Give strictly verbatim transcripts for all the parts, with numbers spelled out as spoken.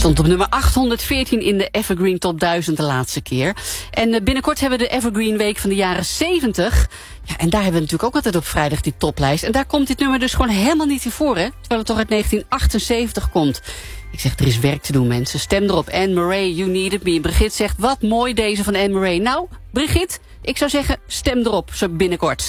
Stond op nummer achthonderdveertien in de Evergreen Top duizend de laatste keer. En binnenkort hebben we de Evergreen Week van de jaren zeventig. Ja, en daar hebben we natuurlijk ook altijd op vrijdag die toplijst. En daar komt dit nummer dus gewoon helemaal niet in voor, hè? Terwijl het toch uit negentien achtenzeventig komt. Ik zeg, er is werk te doen, mensen. Stem erop. Anne Murray, You Needed Me. Brigitte zegt, wat mooi deze van Anne Murray. Nou, Brigitte, ik zou zeggen, stem erop, zo binnenkort.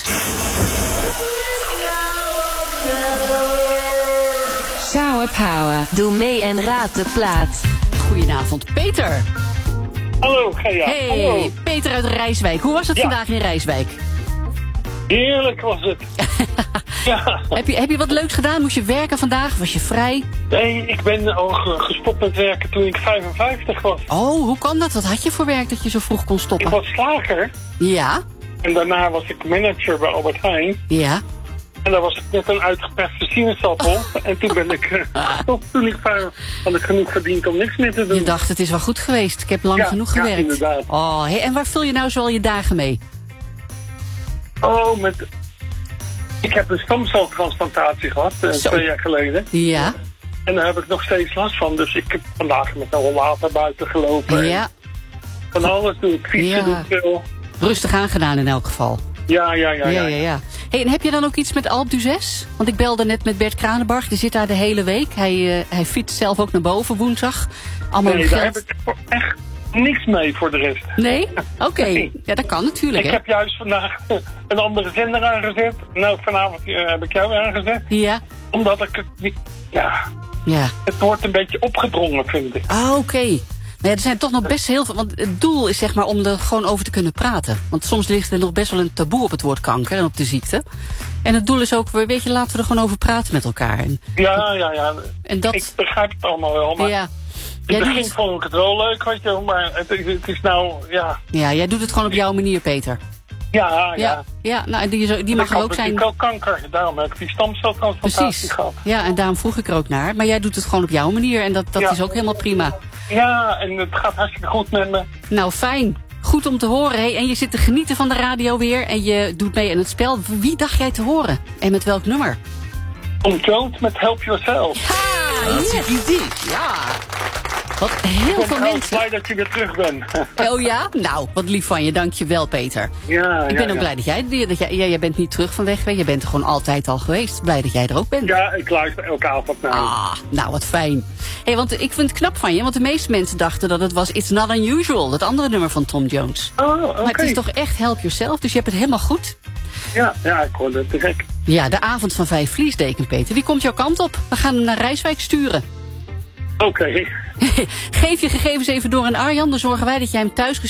Shower Power. Doe mee en raad de plaat. Goedenavond, Peter. Hallo, Gea. Hey, Hallo. Peter uit Rijswijk. Hoe was het Ja. vandaag in Rijswijk? Heerlijk was het. Ja. Heb je, heb je wat leuks gedaan? Moest je werken vandaag? Was je vrij? Nee, ik ben al ge- gestopt met werken toen ik vijfenvijftig was. Oh, hoe kan dat? Wat had je voor werk dat je zo vroeg kon Ik stoppen? was slager Ja, en daarna was ik manager bij Albert Heijn. ja. En daar was ik net een uitgeperste sinaasappel. En toen ben ik uh, gestopt. Toen ik vijf, had ik genoeg verdiend om niks meer te doen. Je dacht, het is wel goed geweest. Ik heb lang Ja, genoeg ja, gewerkt. inderdaad. Oh, hey, en waar vul je nou zoal je dagen mee? Oh, met... Ik heb een stamceltransplantatie gehad, uh, Zo. twee jaar geleden. Ja, En daar heb ik nog steeds last van. Dus ik heb vandaag met een rollator buiten gelopen. En ja. van alles doe ik. Fietsen Ja. doe ik veel. Rustig aangedaan in elk geval. Ja, ja, ja. Ja, ja, ja, ja. Hey, en heb je dan ook iets met Alpe d'Huez? Want ik belde net met Bert Kranenbarg. Die zit daar de hele week. Hij, uh, hij fietst zelf ook naar boven woensdag. Allemaal Nee, om daar geld. heb ik voor echt niks mee voor de rest. Nee? Oké. Nee. Ja, dat kan natuurlijk, Ik hè? heb juist vandaag een andere zender aangezet. Nou, vanavond uh, heb ik jou aangezet. Ja. Omdat ik het niet... Ja, Ja. het wordt een beetje opgedrongen, vind ik. Ah, oké. Maar ja, er zijn toch nog best heel veel... Want het doel is zeg maar om er gewoon over te kunnen praten. Want soms ligt er nog best wel een taboe op het woord kanker en op de ziekte. En het doel is ook, weet je, laten we er gewoon over praten met elkaar. En, Ja, ja, ja. en dat... Ik begrijp het allemaal wel, maar... ja. In Jij het doet, begin het, vond ik het wel leuk, weet je, maar het, is- het is nou, ja, ja, jij doet het gewoon op jouw manier, Peter. ja, ja. Ja, ja nou, en die, is ook- die mag ik er had ook zijn. natuurlijk ook kanker, daarom heb ik die stamceltransplantatie Precies. gehad. Ja, en daarom vroeg ik er ook naar. Maar jij doet het gewoon op jouw manier en dat, dat Ja. is ook helemaal prima. Ja, en het gaat hartstikke goed met me. Nou, fijn. Goed om te horen. Hey. En je zit te genieten van de radio weer en je doet mee aan het spel. Wie dacht jij te horen? En met welk nummer? Tom Jones met Help Yourself. Ah, yes. Ja. Wat heel Ik ben veel trouwens mensen. blij dat je weer terug bent. Oh ja? Nou, wat lief van je. Dank je wel, Peter. Ja, Ik ja, ben ook ja. blij dat jij, dat jij... Ja, jij bent niet terug van weg. Je bent er gewoon altijd al geweest. Blij dat jij er ook bent. Ja, ik luister elke avond naar. Ah, nou wat fijn. Hey, want ik vind het knap van je, want de meeste mensen dachten dat het was It's Not Unusual, dat andere nummer van Tom Jones. Oh, oké. Maar het is toch echt Help Yourself, dus je hebt het helemaal goed. Ja, ja, ik hoorde het direct. Ja, de avond van vijf vliesdeken, Peter. Wie komt jouw kant op? We gaan hem naar Rijswijk sturen. Oké. Geef je gegevens even door aan Arjan, dan zorgen wij dat jij hem thuis